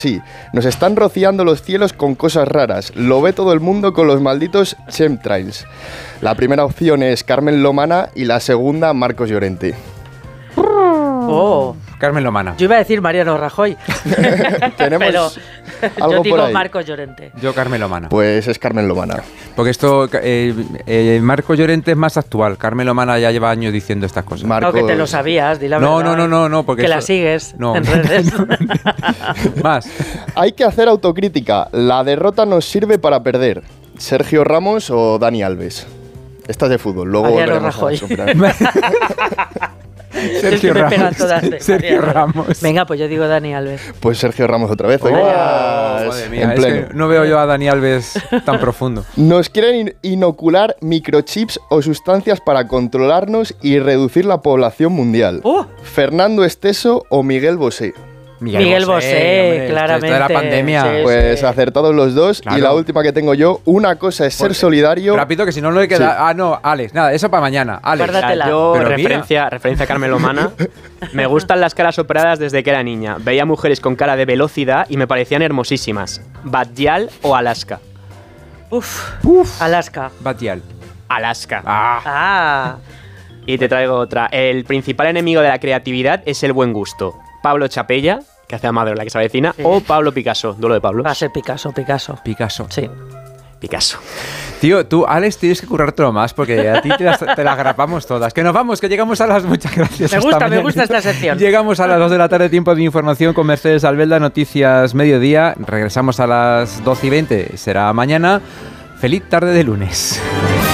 Sí, nos están rociando los cielos con cosas raras. Lo ve todo el mundo con los malditos chemtrails. La primera opción es Carmen Lomana y la segunda Marcos Llorente. Oh, Carmen Lomana. yo iba a decir Mariano Rajoy. Tenemos Pero algo yo digo por ahí. Marcos Llorente. Yo Carmen Lomana. Pues es Carmen Lomana. Porque esto, Marco Llorente es más actual. Carmen Lomana ya lleva años diciendo estas cosas. No, que te lo sabías, di la verdad. No, porque que eso- la sigues No. en redes. Más. Hay que hacer autocrítica. La derrota nos sirve para perder. ¿Sergio Ramos o Dani Alves? Esta es de fútbol. Luego Mariano volveremos a Rajoy. soplar. Es que me pegan todas de Sergio Mariano. Ramos. Venga, pues yo digo Dani Alves. Pues Sergio Ramos otra vez. Hoy Oh, ya madre es mía, en es pleno. que no veo yo a Dani Alves tan profundo. Nos quieren inocular microchips o sustancias para controlarnos y reducir la población mundial. ¿Fernando Esteso o Miguel Bosé? Miguel Bosé, hombre, claramente. Esto de la pandemia. Sí, Pues sí. acertados los dos. Claro. Y la última que tengo yo, una cosa es ser solidario. Rápido, que si no, no le queda. Sí. Ah, no, Alex, nada, eso para mañana. Alex. Guárdatela. Yo, Pero mira. referencia a Carmen Lomana, me gustan las caras operadas desde que era niña. Veía mujeres con cara de velocidad y me parecían hermosísimas. Batial o Alaska. Alaska. Batial. Alaska. Ah. Y te traigo otra. El principal enemigo de la creatividad es el buen gusto. Pablo Chapella, que hace a Madre la que se avecina, Sí. o Pablo Picasso, duelo de Pablo. Va a ser Picasso. Picasso. Sí. Picasso. Tío, tú, Alex, tienes que currártelo más porque a ti te las grapamos todas. Que nos vamos, que llegamos a las... Muchas gracias. Me hasta gusta, me mañana. gusta esta sección. Llegamos a las 2 de la tarde, tiempo de información con Mercedes Albelda, Noticias Mediodía. Regresamos a las 12:20, será mañana. Feliz tarde de lunes.